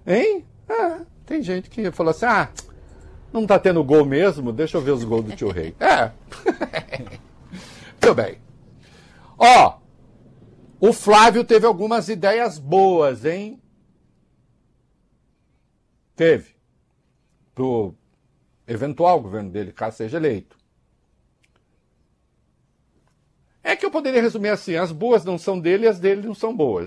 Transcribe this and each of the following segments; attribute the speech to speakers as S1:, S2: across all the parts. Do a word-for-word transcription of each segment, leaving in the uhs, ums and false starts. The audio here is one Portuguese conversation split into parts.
S1: Hein? Ah, tem gente que falou assim, ah, não tá tendo gol mesmo? Deixa eu ver os gols do tio Rei. É. Muito bem. Ó, o Flávio teve algumas ideias boas, hein? Teve. Pro eventual governo dele, caso seja eleito. É que eu poderia resumir assim, as boas não são dele e as dele não são boas.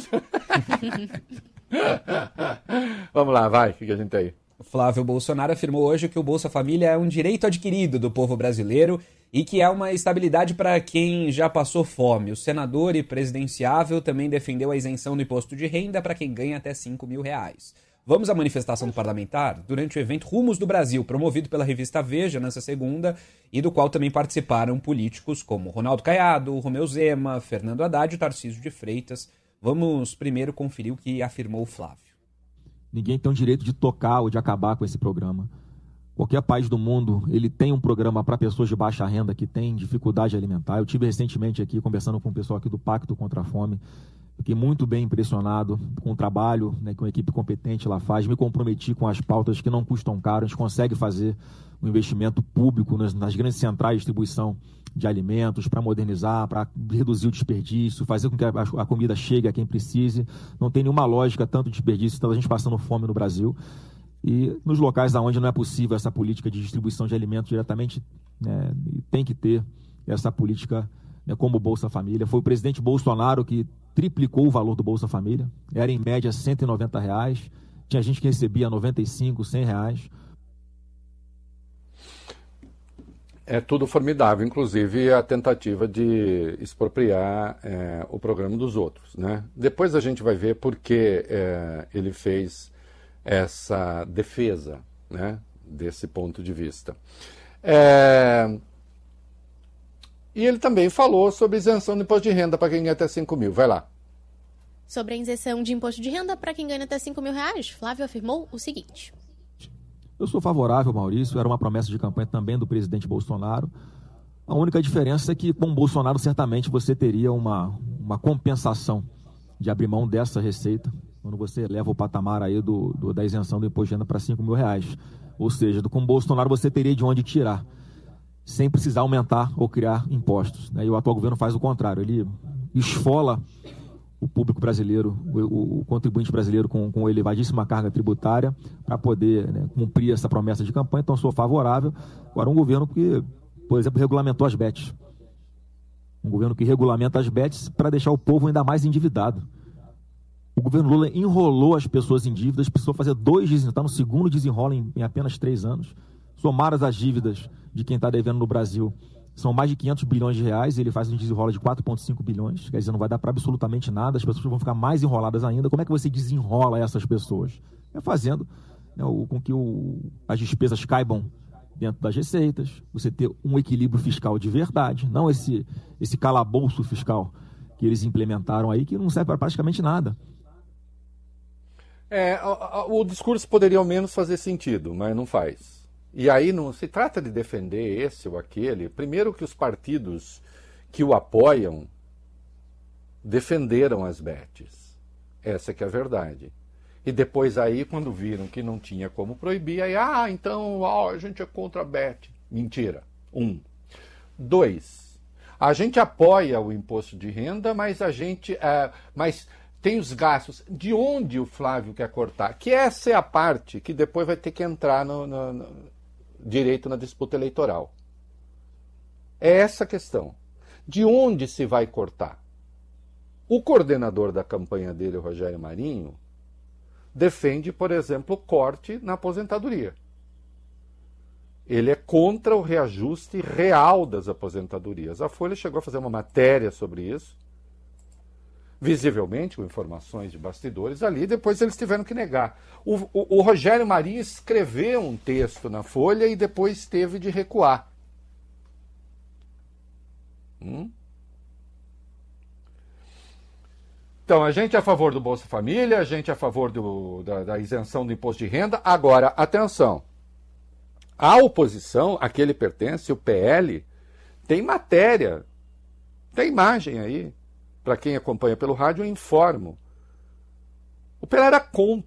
S1: Vamos lá, vai, o que a gente tem aí?
S2: Flávio Bolsonaro afirmou hoje que o Bolsa Família é um direito adquirido do povo brasileiro e que é uma estabilidade para quem já passou fome. O senador e presidenciável também defendeu a isenção do imposto de renda para quem ganha até cinco mil reais. Vamos à manifestação do parlamentar durante o evento Rumos do Brasil, promovido pela revista Veja nessa segunda, e do qual também participaram políticos como Ronaldo Caiado, Romeu Zema, Fernando Haddad e Tarcísio de Freitas. Vamos primeiro conferir o que afirmou o Flávio.
S3: Ninguém tem o direito de tocar ou de acabar com esse programa. Qualquer país do mundo, ele tem um programa para pessoas de baixa renda que têm dificuldade alimentar. Eu tive recentemente aqui, conversando com o pessoal aqui do Pacto contra a Fome, fiquei muito bem impressionado com o trabalho, né, que uma equipe competente lá faz. Me comprometi com as pautas que não custam caro. A gente consegue fazer um investimento público nas, nas grandes centrais de distribuição de alimentos para modernizar, para reduzir o desperdício, fazer com que a, a comida chegue a quem precise. Não tem nenhuma lógica tanto desperdício, então a gente passando fome no Brasil. E nos locais onde não é possível essa política de distribuição de alimentos diretamente, né, tem que ter essa política, né, como o Bolsa Família. Foi o presidente Bolsonaro que triplicou o valor do Bolsa Família. Era em média cento e noventa reais. Tinha gente que recebia noventa e cinco, cem reais.
S1: É tudo formidável, inclusive a tentativa de expropriar é, o programa dos outros, né? Depois a gente vai ver por que é, ele fez essa defesa, né, desse ponto de vista. É... E ele também falou sobre isenção do imposto de renda para quem ganha até cinco mil. Vai lá.
S4: Sobre a isenção de imposto de renda para quem ganha até cinco mil reais, Flávio afirmou o seguinte.
S3: Eu sou favorável, Maurício, era uma promessa de campanha também do presidente Bolsonaro. A única diferença é que com o Bolsonaro certamente você teria uma, uma compensação de abrir mão dessa receita, quando você leva o patamar aí do, do, da isenção do imposto de renda para cinco mil reais. Ou seja, do, com o Bolsonaro você teria de onde tirar, sem precisar aumentar ou criar impostos, né? E o atual governo faz o contrário, ele esfola o público brasileiro, o, o contribuinte brasileiro com, com elevadíssima carga tributária para poder, né, cumprir essa promessa de campanha. Então sou favorável. Agora um governo que, por exemplo, regulamentou as B E Ts. Um governo que regulamenta as B E Ts para deixar o povo ainda mais endividado. O governo Lula enrolou as pessoas em dívidas, precisou fazer dois desenrolos, está no segundo desenrolo em, em apenas três anos. Somadas as dívidas de quem está devendo no Brasil, são mais de quinhentos bilhões de reais, e ele faz um desenrola de quatro vírgula cinco bilhões, quer dizer, não vai dar para absolutamente nada, as pessoas vão ficar mais enroladas ainda. Como é que você desenrola essas pessoas? É fazendo, né, o, com que o, as despesas caibam dentro das receitas, você ter um equilíbrio fiscal de verdade, não esse, esse calabouço fiscal que eles implementaram aí, que não serve para praticamente nada.
S1: É, o, o discurso poderia ao menos fazer sentido, mas não faz. E aí não se trata de defender esse ou aquele. Primeiro que os partidos que o apoiam defenderam as B E Ts. Essa que é a verdade. E depois aí, quando viram que não tinha como proibir, aí, ah, então ó, a gente é contra a B E T. Mentira. Um. Dois. A gente apoia o imposto de renda, mas a gente... É, mas tem os gastos. De onde o Flávio quer cortar? Que essa é a parte que depois vai ter que entrar no... no, no direito na disputa eleitoral. É essa a questão. De onde se vai cortar? O coordenador da campanha dele, o Rogério Marinho, defende, por exemplo, o corte na aposentadoria. Ele é contra o reajuste real das aposentadorias. A Folha chegou a fazer uma matéria sobre isso, visivelmente, com informações de bastidores ali, depois eles tiveram que negar. O, o, o Rogério Marinho escreveu um texto na Folha e depois teve de recuar. Hum? Então, a gente é a favor do Bolsa Família, a gente é a favor do, da, da isenção do imposto de renda. Agora, atenção, a oposição, a que ele pertence, o P L, tem matéria, tem imagem aí. Para quem acompanha pelo rádio, eu informo. O P L era contra.